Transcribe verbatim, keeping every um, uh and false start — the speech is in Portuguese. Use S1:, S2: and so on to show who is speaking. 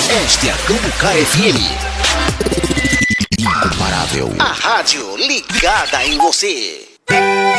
S1: Esta é a Cambucar F M. Incomparável. A rádio ligada em você.